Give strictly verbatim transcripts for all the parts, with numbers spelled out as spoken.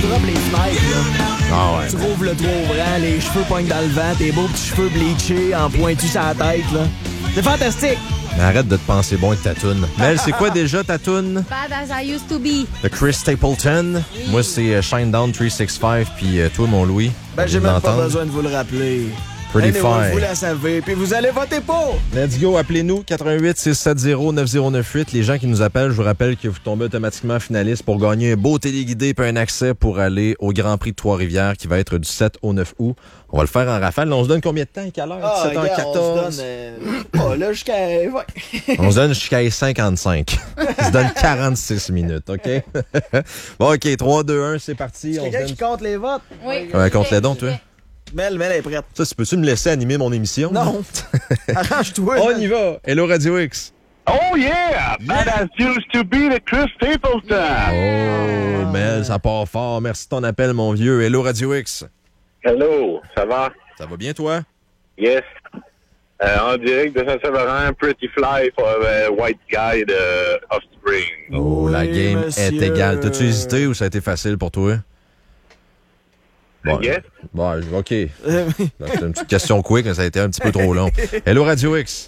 drops les fenêtres, là. Ah ouais. Tu rouvres le toit ouvrant, les cheveux pognent dans le vent, tes beaux petits cheveux bleachés en pointu sur la tête, là. C'est fantastique! Mais arrête de te penser bon avec ta toune. Mel, c'est quoi déjà ta toune? Bad as I used to be. De Chris Stapleton. Oui. Moi, c'est Shinedown trois cent soixante-quinze. Puis euh, toi, mon Louis. Ben, j'ai même pas besoin de vous le rappeler. Pretty anyway, fine. vous la savez, puis vous allez voter pour! Let's go, appelez-nous, quatre un huit six sept zéro neuf zéro neuf huit. Les gens qui nous appellent, je vous rappelle que vous tombez automatiquement finaliste pour gagner un beau téléguidé et un accès pour aller au Grand Prix de Trois-Rivières qui va être du sept au neuf août. On va le faire en rafale. On se donne combien de temps? Quelle heure? Ah, dix-sept heures quatorze. on se donne... Euh, oh, là, jusqu'à... Ouais. On se donne jusqu'à cinquante-cinq. On se donne quarante-six minutes, OK? Bon, OK, trois, deux, un, c'est parti. C'est quelqu'un donne... qui compte les votes? Oui. Ouais, compte les dons, toi. Mel, Mel est prête. Ça, tu peux-tu me laisser animer mon émission? Non. Arrange-toi. On y va. Hello Radio X. Oh yeah! Bad as used to be the Chris Stapleton. Oh, Mel, ça part fort. Merci de ton appel, mon vieux. Hello Radio X. Hello, ça va? Ça va bien, toi? Yes. Euh, en direct de Saint-Séverin, Pretty Fly for a White Guy de Offspring. Oh, oui, la game monsieur. est égale. T'as-tu hésité ou ça a été facile pour toi? Bon, Yes. Bon, OK. C'est une petite question quick, mais ça a été un petit peu trop long. Hello Radio X.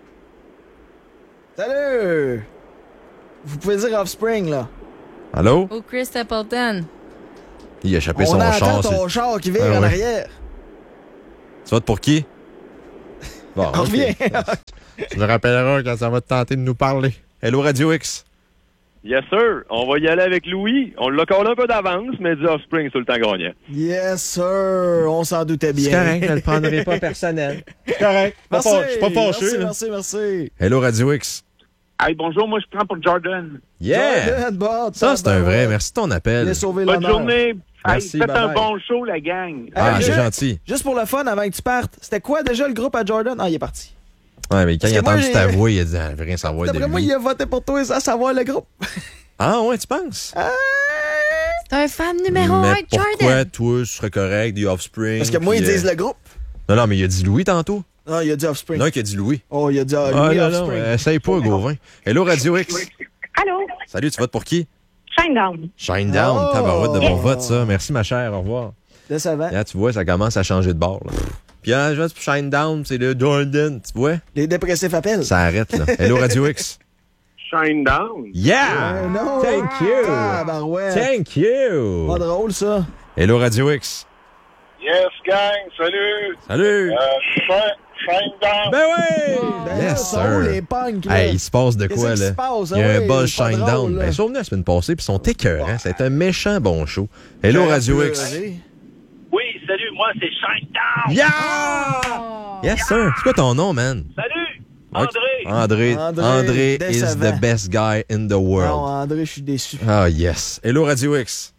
Salut! Vous pouvez dire Offspring, là. Allô? Oh, Chris Stapleton. Il a échappé On son entend char. ton c'est- char qui vire Ah, en ouais. arrière. Tu votes pour qui? Bon, On OK. revient. Tu me rappelleras quand ça va te tenter de nous parler. Hello Radio X. Yes, sir. On va y aller avec Louis. On l'a collé un peu d'avance, mais du Offspring, c'est tout le temps gagnant. Yes, sir. On s'en doutait bien. C'est correct, je le prendrai pas personnel. C'est correct. Pas Merci. fa- Je suis pas fâché. Merci, là. merci, merci. Hello Radio X. Hey, bonjour, moi je prends pour Jordan. Yeah! Jordan, bon, Ça, c'est un vrai. tabarouette. Merci de ton appel. Il a sauvé Bonne l'honneur. journée. Merci, Hey, faites bye un bye. bon show, la gang. Ah, Hey, c'est juste- gentil. Juste pour le fun, avant que tu partes, c'était quoi déjà le groupe à Jordan? Ah, il est parti. Ouais, mais quand Parce il a que moi, entendu j'ai- ta voix, il a dit, ah, je veux rien savoir de D'après moi, lui. il a voté pour toi sans savoir le groupe. Ah, ouais, tu penses? C'est un fan numéro un mais de pourquoi, Jordan. toi, tu serais correct, du Offspring? Parce que moi, ils puis, disent euh, le groupe. Non, non, mais il a dit Louis tantôt. Non, il a dit Offspring. Non, qui a dit Louis. Oh, il a dit ah, Ah, Louis non, non, Offspring. euh, essaye pas, Gauvin. Hello, Radio X. Allô? Salut, tu votes pour qui? Shinedown. Shinedown. Oh! Tabarouette de bon vote, ça. Merci, ma chère. Au revoir. Décevant. Là, tu vois, ça commence à changer de bord, là. Puis, hein, je vote pour Shinedown, c'est le Jordan. Tu vois? Les dépressifs appellent. Ça arrête, là. Hello, Radio X. Shine down. Yeah! Euh, non. Thank you! Ah, barouette. Thank you! Pas drôle, ça. Hello, Radio X. Yes, gang, salut. Salut! Euh, Shine down. Ben oui! Ben là, Yes, sont où sir. les punks, là? Hey, il se passe de Qu'est-ce quoi, qui là? se passe? Il y a Ah un oui, buzz pas Shine drôle, Down. là. Ben, ils sont venus la semaine passée, puis ils sont écœurants. C'est un méchant bon show. Hello, Radio X. Oui, salut, moi c'est Shine down. Yeah! Yes, sir. C'est quoi ton nom, man? Salut, Ok. André. André, André, André is décevant. the best guy in the Non, world. André, je suis déçu. Ah, yes. Hello, Radio X.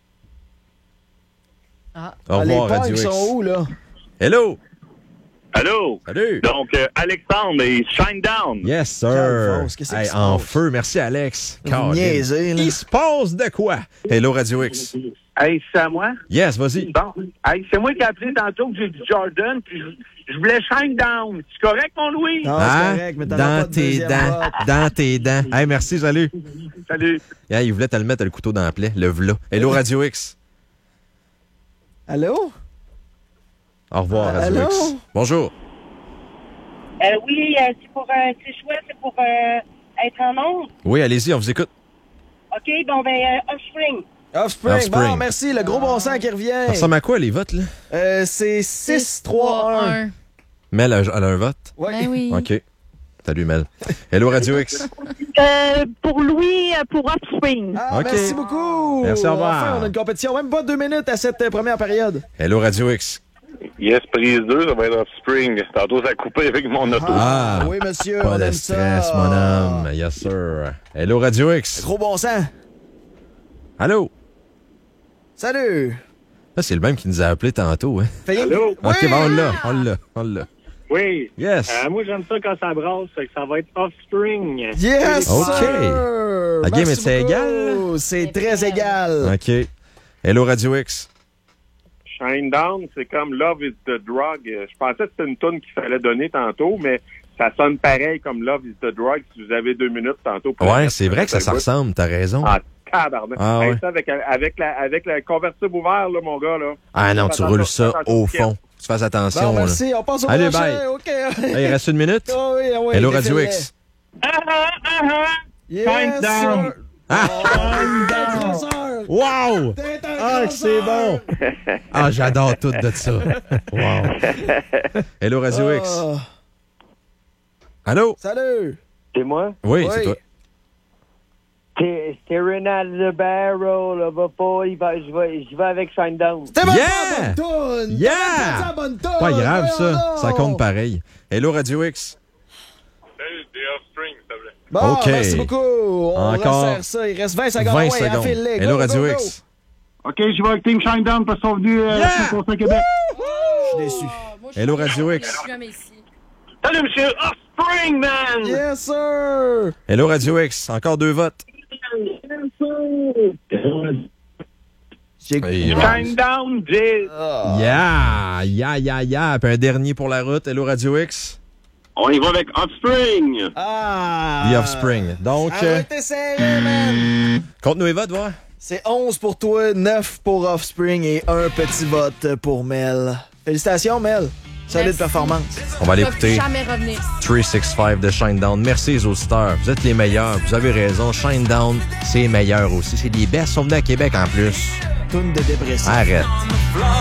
Ah. Au Ah, les revoir, Radio punks X. sont où, là? Hello. Allô. Salut. Donc, euh, Alexandre et Shine down. Yes, sir. Calvados, qu'est-ce qui Hey, se en passe? feu. Merci, Alex. Vous Colin. niaisez, là. Il se passe de quoi? Hello, Radio X. Hey, c'est à moi? Yes, vas-y. Bon. Hey, c'est moi qui ai appelé tantôt que j'ai dit Jordan, puis je, je voulais Shine down. C'est correct, mon Louis? Non, Hein? c'est correct, mais t'en as pas Dans de tes deuxième dents. vote. Dans tes dents. Hey, merci, salut. Salut. Yeah, il voulait te le mettre le couteau dans la plaie. Le v'là. Hello, Radio X. Allô? Au revoir, Radio Allô? X. Bonjour. Euh, oui, euh, c'est pour euh, c'est chouette, c'est pour euh, être en onde. Oui, allez-y, on vous écoute. OK, bon, ben, euh, Offspring. Offspring. Offspring. Bon, merci. Le gros bon sang qui revient. Ça ressemble à quoi, les votes, là? Euh, c'est six trois un. Mel, elle a elle a un vote? Ouais. Ben oui. OK. Salut, Mel. Hello, Radio X. Euh, pour Louis, euh, pour Offspring. Ah, OK. merci beaucoup. Merci, au revoir. Enfin, on a une compétition. Même pas deux minutes à cette euh, première période. Hello, Radio X. Yes, prise deux, ça va être Offspring. Tantôt, ça a coupé avec mon auto. Ah, oui, monsieur. pas on de aime stress, ça. mon homme. Yes, sir. Hello, Radio X. Gros bon sang. Allô? Salut. Ça, c'est le même qui nous a appelé tantôt, hein? Fait- Allô? OK, Oui. bon, on l'a, on l'a, on l'a. Oui. Yes. Euh, moi, j'aime ça quand ça brasse, fait que ça va être Offspring. Yes, OK. sir. La game Merci est beaucoup. égale? C'est très égal. OK. Hello, Radio X. Shine down, c'est comme Love is the Drug. Je pensais que c'était une toune qu'il fallait donner tantôt, mais ça sonne pareil comme Love is the Drug si vous avez deux minutes tantôt. pour la Ouais, mettre. c'est vrai que ça, ça goûte. ressemble, t'as raison. Ah, tabarnak. Ah Hey, ouais. ça, avec, avec, la, avec le convertible ouvert, là, mon gars, là. Ah non, tu Attention, roules ça attention au au fond. Tu fasses attention. Bon, là. merci, on passe au Allez, prochain. bye. OK. Hey, il reste une minute. Oh, oui, oui, Hello, défile-les. Radio X. Ah, ah, ah, ah. Yes, Time down. sir. Ah! Oh, t'es un grosseur. Wow! T'es un Ah, que c'est bon! Ah, j'adore tout de ça. Wow. Hello, Radio X. Oh, Allô? salut. C'est moi? Oui, Oui. c'est toi. C'est c'est Renal the Barrel, là, va pas, il va, je vais, je vais avec Shinedown. C'était même Yeah! pas la bonne toune. Yeah! T'as même pas la bonne toune. Pas grave, Voyons ça. donc. Ça compte pareil. Hello, Radio X. Salut, The Offspring, s'il te plaît. Bon, OK. merci beaucoup. On Encore resserre ça. Il reste vingt secondes. vingt Ouais, secondes. enfile-les. Hello, Go, Radio go, go. X. OK, je vais avec Team Shinedown parce qu'ils sont venus euh, Yeah! sur le Conseil Québec. Je suis déçu. Oh, moi, je Hello, suis Radio jamais- X. Je suis jamais ici. Salut, monsieur Offspring, man! Yes, sir. Hello, Radio X. Encore deux votes. J'ai- Hey, va. Shinedown, Jay. Ah. Yeah! Yeah, yeah, yeah. Puis un dernier pour la route. Hello, Radio X. On y va avec Offspring! Ah. The Offspring. Donc, euh, Arrêtez serré, man. compte-nous les votes, voir. C'est onze pour toi, neuf pour Offspring et un petit vote pour Mel. Félicitations, Mel. Solide Merci. performance. On va Je vais l'écouter. plus jamais revenir. trois cent soixante-cinq de Shinedown. Merci les auditeurs. Vous êtes les meilleurs. Vous avez raison. Shinedown, c'est meilleur aussi. C'est des best. Ils sont venus à Québec en plus. Toune de dépression. Arrête.